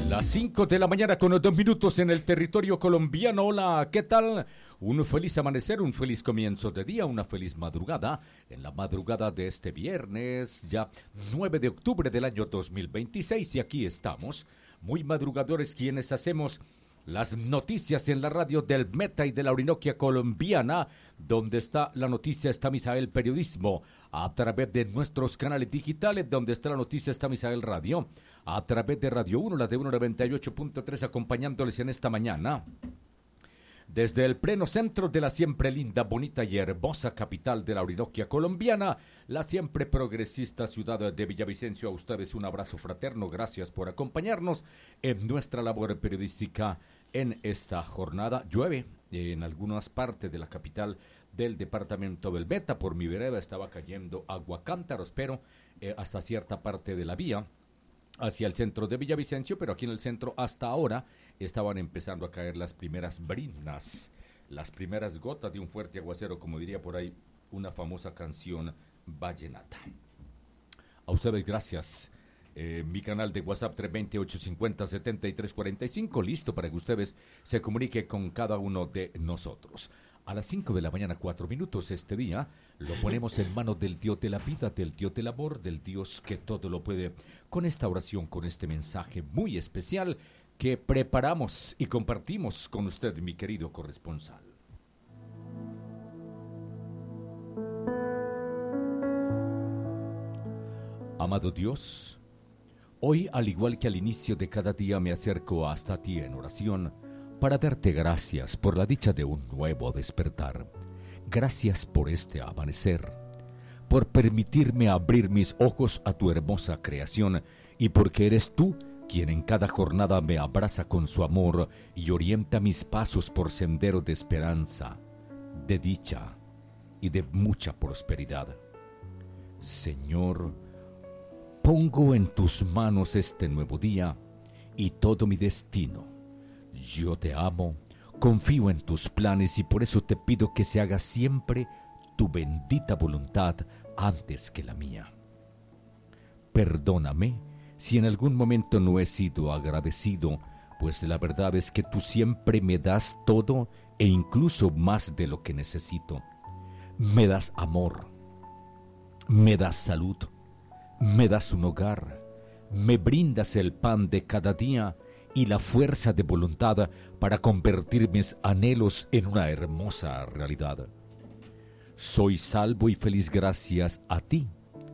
Las 5 de la mañana con 2 minutos en el territorio colombiano. Hola, ¿qué tal? Un feliz amanecer, un feliz comienzo de día, una feliz madrugada. En la madrugada de este viernes, ya 9 de octubre del año 2026. Y aquí estamos, muy madrugadores quienes hacemos las noticias en la radio del Meta y de la Orinoquia colombiana. Donde está la noticia está Misael Periodismo, a través de nuestros canales digitales. Donde está la noticia está Misael Radio, a través de Radio 1, la de 198.3, acompañándoles en esta mañana. Desde el pleno centro de la siempre linda, bonita y hermosa capital de la Orinoquia colombiana, la siempre progresista ciudad de Villavicencio, a ustedes un abrazo fraterno. Gracias por acompañarnos en nuestra labor periodística en esta jornada. Llueve en algunas partes de la capital del departamento del Meta. Por mi vereda estaba cayendo agua cántaros, pero hasta cierta parte de la vía hacia el centro de Villavicencio, pero aquí en el centro hasta ahora estaban empezando a caer las primeras briznas, las primeras gotas de un fuerte aguacero, como diría por ahí una famosa canción vallenata. A ustedes gracias. Mi canal de WhatsApp 320-850-7345, listo para que ustedes se comuniquen con cada uno de nosotros. A las 5 de la mañana, 4 minutos, este día lo ponemos en manos del Dios de la vida, del Dios del amor, del Dios que todo lo puede, con esta oración, con este mensaje muy especial que preparamos y compartimos con usted, mi querido corresponsal. Amado Dios, hoy, al igual que al inicio de cada día, me acerco hasta ti en oración para darte gracias por la dicha de un nuevo despertar. Gracias por este amanecer, por permitirme abrir mis ojos a tu hermosa creación y porque eres tú quien en cada jornada me abraza con su amor y orienta mis pasos por senderos de esperanza, de dicha y de mucha prosperidad. Señor, pongo en tus manos este nuevo día y todo mi destino. Yo te amo, confío en tus planes y por eso te pido que se haga siempre tu bendita voluntad antes que la mía. Perdóname si en algún momento no he sido agradecido, pues la verdad es que tú siempre me das todo e incluso más de lo que necesito. Me das amor, me das salud, me das un hogar, me brindas el pan de cada día y la fuerza de voluntad para convertir mis anhelos en una hermosa realidad. Soy salvo y feliz gracias a ti,